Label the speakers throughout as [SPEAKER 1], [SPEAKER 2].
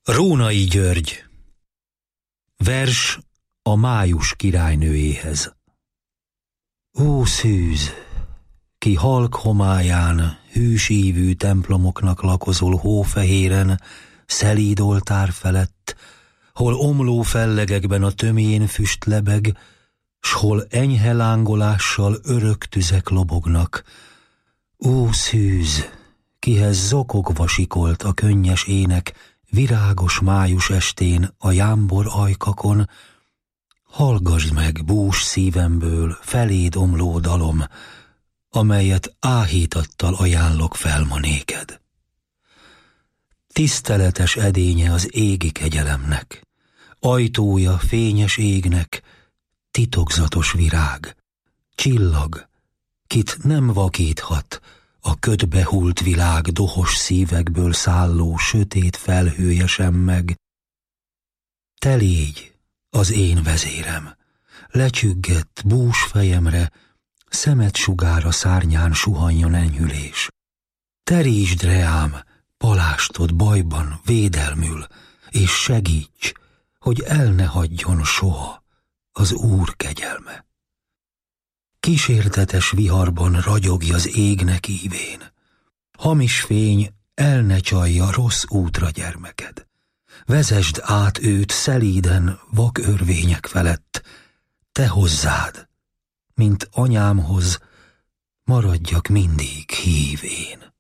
[SPEAKER 1] Rónai György. Vers a május királynőjéhez. Ó szűz, ki halk homályán, hűsívű templomoknak lakozol hófehéren, szelíd oltár felett, hol omló fellegekben a tömjén füst lebeg, s hol enyhe lángolással örök tüzek lobognak. Ó szűz, kihez zokogva sikolt a könnyes ének, virágos május estén a jámbor ajkakon, hallgasd meg bús szívemből feléd omló dalom, amelyet áhítattal ajánlok fel ma néked. Tiszteletes edénye az égi kegyelemnek, ajtója fényes égnek, titokzatos virág, csillag, kit nem vakíthat a ködbe hult világ dohos szívekből szálló sötét felhője sem meg. Te légy az én vezérem, lecsüggett bús fejemre, szemed sugára szárnyán suhanjon enyhülés. Terítsd reám palástod bajban védelmül, és segíts, hogy el ne hagyjon soha az Úr kegyelme. Kísértetes viharban ragyogj az égnek ívén, hamis fény el ne csalja rossz útra gyermeked. Vezesd át őt szelíden vak örvények felett, te hozzád, mint anyámhoz, maradjak mindig hív én.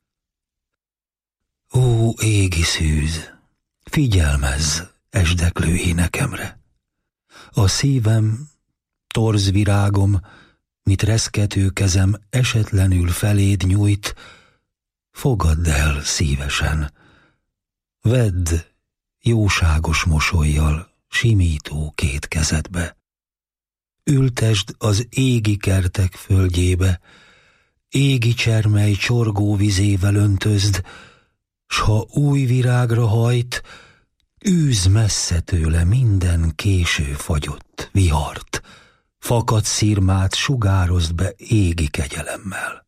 [SPEAKER 1] Ó égi szűz, figyelmezz esdeklő énekemre! A szívem, torz virágom, mit reszkető kezem esetlenül feléd nyújt, fogadd el szívesen, vedd jóságos mosollyal simító két kezedbe. Ültesd az égi kertek földjébe, égi csermely csorgó vizével öntözd, s ha új virágra hajt, űz messze tőle minden késő fagyott vihart, fakadt szirmát sugározd be égi kegyelemmel.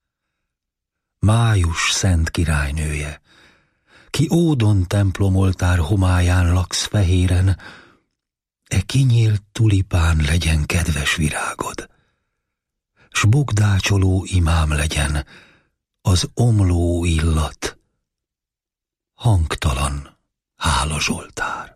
[SPEAKER 1] Május szent királynője, ki ódon templomoltár homályán laksz fehéren, e kinyílt tulipán legyen kedves virágod, s bukdácsoló imám legyen az omló illat, hangtalan hálazsoltár.